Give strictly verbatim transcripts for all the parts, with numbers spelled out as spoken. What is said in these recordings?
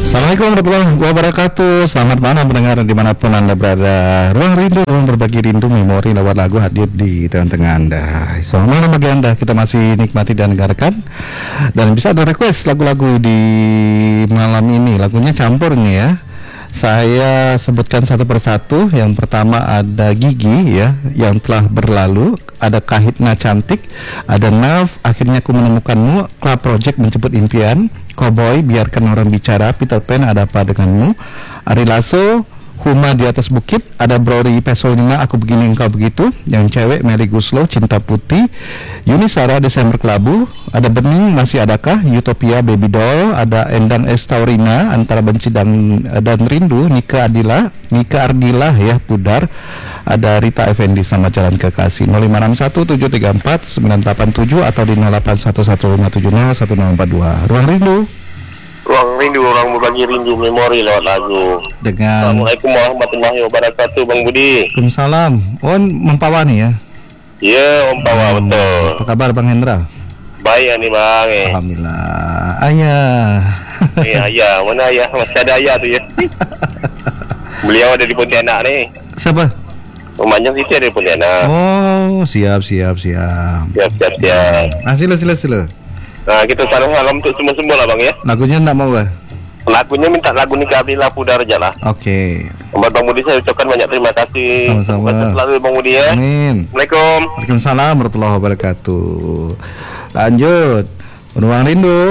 Assalamualaikum warahmatullahi wabarakatuh. Selamat malam pendengar dimanapun Anda berada. Ruang rindu, ruang berbagi rindu, memori lewat lagu hadir di tengah-tengah Anda. Selamat malam bagi Anda. Kita masih nikmati dan dengarkan. Dan bisa ada request lagu-lagu di malam ini. Lagunya campur nih ya. Saya sebutkan satu persatu. Yang pertama ada Gigi ya, yang telah berlalu. Ada Kahitna Cantik, ada Nav, Akhirnya Ku Menemukanmu, Club Project Menjemput Impian, Cowboy, Biarkan Orang Bicara, Peter Pan, Ada Apa Denganmu, Ari Lasso, Huma Di Atas Bukit, ada Brori Pesolina, Aku Begini Engkau Begitu, yang cewek Melly Guslo, Cinta Putih, Yuni Sara, Desember Kelabu, ada Bening, Masih Adakah, Utopia, Baby Doll, ada Endang Estaurina, Antara Benci dan dan Rindu, Nika Adila, Nika Ardila ya, Pudar, ada Rita Effendi, Selamat Jalan Kekasih. Nol lima enam satu tujuh tiga empat sembilan delapan tujuh atau di nol delapan satu satu lima tujuh nol satu nol empat dua. Ruang Rindu. Ruang rindu, orang berbagi rindu, memori lewat lagu. Dengan Assalamualaikum warahmatullahi wabarakatuh, Bang Budi. Waalaikumsalam. Oh, Mempawani ya? Iya, Om Pawa, Hmm, betul. Apa kabar Bang Hendra? Baik nih Bang. Eh. Alhamdulillah. Ayah. Iya, ayah, mana ayah? Masih ada ayah tuh ya. Beliau ada di Pontianak nih. Siapa? Rumahnya Siti ada di Pontianak. Oh, siap siap siap. Siap, siap, siap. Ah, sila sila sila. Nah, kita salam salam untuk semua-semua lah Bang ya. Lagunya enggak mau, Bang? Lagunya minta lagu Nika Abdillah Pudar aja lah. Oke. Buat Bang Budi saya ucapkan banyak terima kasih. Sama-sama. Sukses selalu Bang Budi ya. Amin. Assalamualaikum. Waalaikumsalam warahmatullahi wabarakatuh. Lanjut. Ruang Rindu.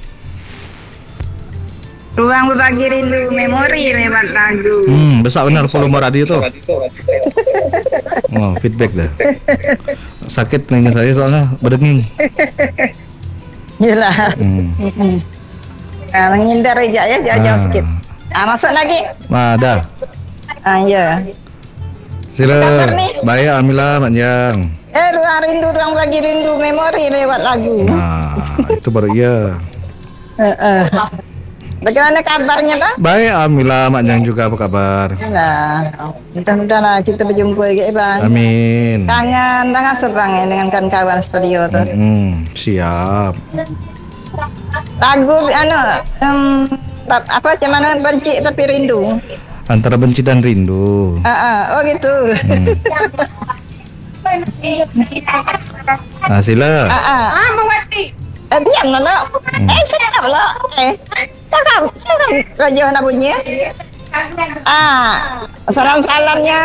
Ruang berbagi rindu, memori lewat lagu. Hmm, besar benar volume radio tuh. Oh, feedback dah. Sakit telinga saya soalnya berdenging. Yelah. Hmm. Kalau ngindar aja ya, jauh-jauh Ah. sikit. Ah, masuk lagi. Nah, dah. Ah, ya. Sila. Kabar nih? Baik, alhamdulillah, panjang. Eh, ruang rindu, ruang berbagi rindu, memori lewat lagu. Nah, itu baru iya. Eh, eh. Bagaimana kabarnya, Pak? Baik, alhamdulillah, panjang juga, apa kabar? Nah, mudah-mudahan lah kita berjumpa lagi, Bang. Amin. Kangen banget serang ya dengan kawan-kawan studio tuh. Hmm, siap. Lagu anu em, tap- apa cuman benci tapi rindu. Antara benci dan rindu. Ah, ah, oh gitu. Hmm. Nah, sila. Ah, ah. Ah, mewati. Eh, diam lo. Hmm. Eh, sedap lo. Eh, sedap. Sedap. Raja nak bunyi. Ah, salam-salamnya.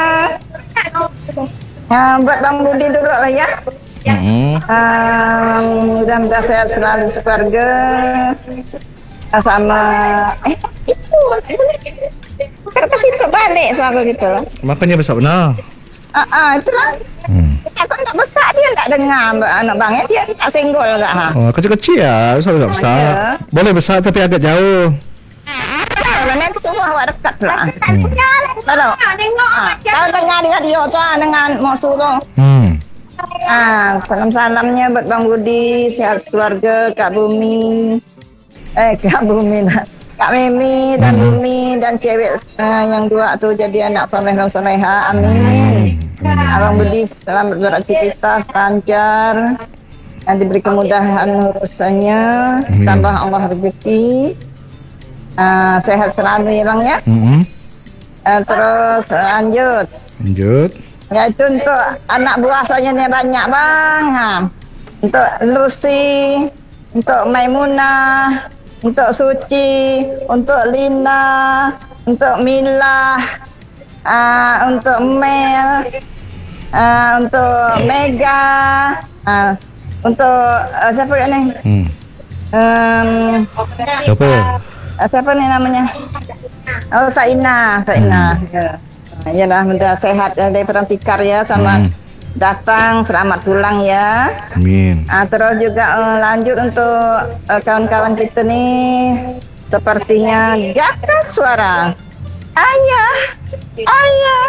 Ah, buat Bang Budi dulu lah ya. Hmm. Ah, mudah-mudahan sehat selalu sekeluarga. Ah, sama eh itu kan ke situ balik soal gitu. Makanya besar benar. Ah, ah itu lah. Hmm. Aku tak besar dia tak dengar mbak anak bangnya dia tak senggol enggak ha. Oh, kecil-kecil ya, besar nggak besar. iya. Boleh besar tapi agak jauh. Kalau nanti semua awak dekat lah. Hmm. Kalau Tengok ah, kalau dengar di radio tu ah, dengan mau suruh. Hmm. Ah, salam-salamnya buat Bang Budi, sehat keluarga, Kak Bumi. Eh, Kak Bumi lah. Kak Mimi dan Hmm. Bumi dan cewek eh, yang dua tu jadi anak soleh dan soleha. Amin. Abang Budi selamat beraktivitas, lancar, dan diberi kemudahan urusannya, Amin. tambah Allah rezeki, Ah, sehat selalu ya Bang ya. Hmm. Eh, terus lanjut, Lanjut. yaitu untuk anak buah saya ni banyak Bang. Ha. Untuk Lucy, untuk Maimunah, untuk Suci, untuk Lina, untuk Mila, uh, untuk Mel, uh, untuk Mega, uh, untuk uh, siapa ni? Hmm. Um, Siapa? uh, siapa ni namanya? Oh, Saina, Saina. Ya. Uh, yalah, mudah sehat uh, dari perang tikar ya, sama Hmm. datang, selamat pulang ya. Amin. Ah, terus juga uh, lanjut untuk uh, kawan-kawan kita nih, sepertinya Jaka Suara, ayah, ayah,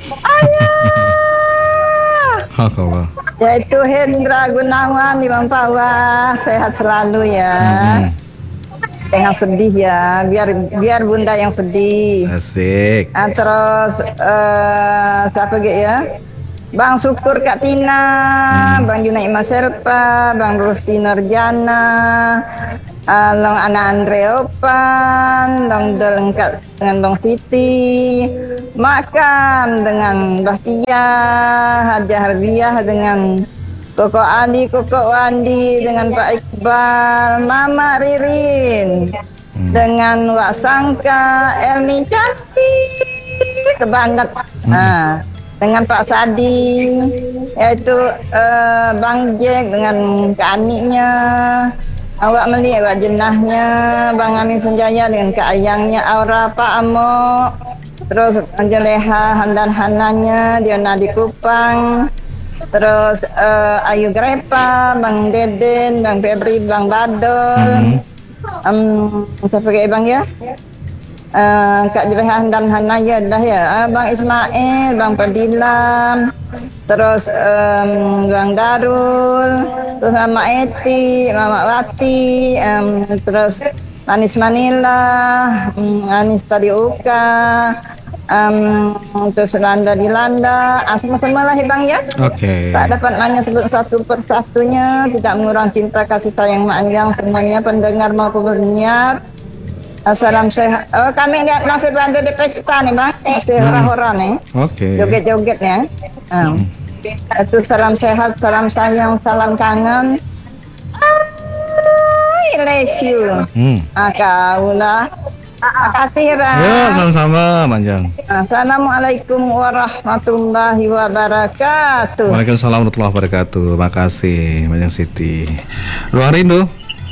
ayah, Hak Allah. yaitu Hendra Gunawan di Mampawa, sehat selalu ya. Hmm. Jangan sedih ya, biar biar bunda yang sedih. Asik. Ah, terus uh, siapa lagi ya? Bang Syukur Kak Tina, Hmm. Bang Junaid Mas Selpa, Bang Rusti Nurjana, uh, long anak Andreopan, long delengkat dengan long Siti, makam dengan Bahtia, Hajah Harbiah dengan Koko Ali, Koko Wandi dengan Pak Iqbal, Mama Ririn hmm. dengan Wak Sangka, Elmi cantik banget. Hmm. Nah, dengan Pak Sadi, yaitu uh, Bang Jack dengan Kak Aniknya, Awak Meli, Awak Jenahnya, Bang Amin Senjaya dengan Kak Ayangnya, Aura, Pak Amo, terus Juleha, Hamdan Hananya, Diana di Kupang, terus uh, Ayu Grepa, Bang Deden, Bang Febri, Bang Badol, hmm. um, siapa kayak Bang ya? Uh, Kak Juleha dan Hanaya dah ya, uh, Bang Ismail, Bang Padilam, terus um, Bang Darul, terus Mama Eti, Mama Wati, um, terus Anis Manila, um, Anis Tadi Uka, um, terus Landa di Landa, ah, semua-semua lah ya Bang ya. Oke. Okay. Tak dapat hanya sebut satu persatunya, tidak mengurang cinta kasih sayang yang semuanya pendengar maupun penyiar. Salam sehat. Oh, kami lihat masih berada di pesta nih Bang, masih hora-hora nih. Oke. Okay. Joget-jogetnya. Um, hmm. Itu salam sehat, salam sayang, salam kangen. I love you. Hmm. Ah, kau lah. Makasih Bang. Ya, sama-sama Manjang. Assalamualaikum warahmatullahi wabarakatuh. Waalaikumsalam warahmatullahi wabarakatuh. Makasih Manjang Siti. Ruang Rindu.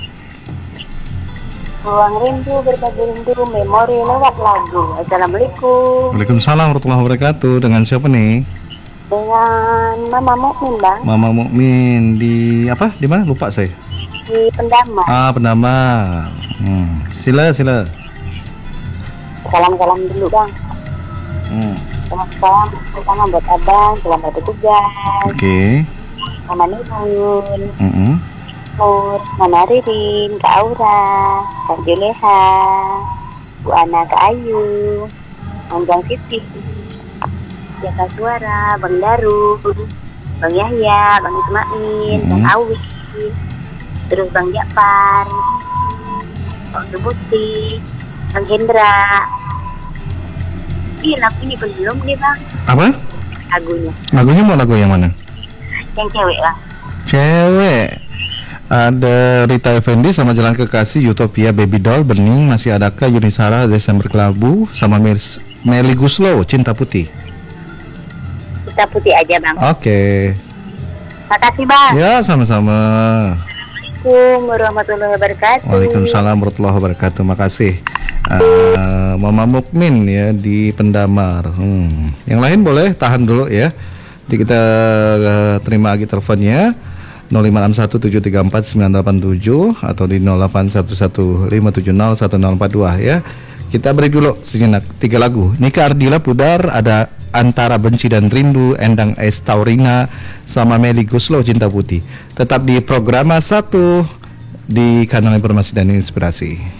Ruang Rindu, berbagi rindu, memori lewat lagu. Assalamualaikum. Waalaikumsalam warahmatullahi wabarakatuh. Dengan siapa nih? Dengan Mama Mukmin Bang. Mama Mukmin di apa? Di mana? Lupa saya. Di Pendama. Ah, Pendama. Hmm. Sila, sila. Salam-salam dulu Bang. Hmm. Salam-salam pertama buat Abang, selamat bertugas. Oke. Okay. Mama Nurul. Mm -hmm. Nur, Mama Ririn, Kak Aura, Kak Juleha, Bu Ana, Kak Ayu, Bang Siti, Jaka Suara, Bang Daru, Bang Yahya, Bang Ismail, mm-hmm. Bang Awi, terus Bang Japar, Bang Subuti, Bang Hendra. Ih, lagu ini belum nih Bang. Apa? Lagunya. Lagunya mau lagu yang mana? Yang cewek Bang. Cewek. Ada Rita Effendi sama Jalan Kekasih, Utopia, Baby Doll, Bening, Masih Adakah, Yunisara, Desember Kelabu, sama Meli Guslow, Cinta Putih. Cinta Putih aja Bang. Oke. Okay. Makasih Bang. Ya, sama-sama. Assalamualaikum warahmatullahi wabarakatuh. Waalaikumsalam warahmatullahi wabarakatuh. Makasih. Uh, Mama Mukmin ya di Pendamar. Hmm. Yang lain boleh tahan dulu ya. Nanti kita uh, terima lagi teleponnya. nol lima enam satu tujuh tiga empat sembilan delapan tujuh atau di nol delapan satu satu lima tujuh nol satu nol empat dua ya. Kita beri dulu sejenak tiga lagu. Nika Ardila Pudar, ada Antara Benci dan Rindu, Endang S. Taurina, sama Meli Guslow, Cinta Putih. Tetap di Programa satu di Kanal Informasi dan Inspirasi.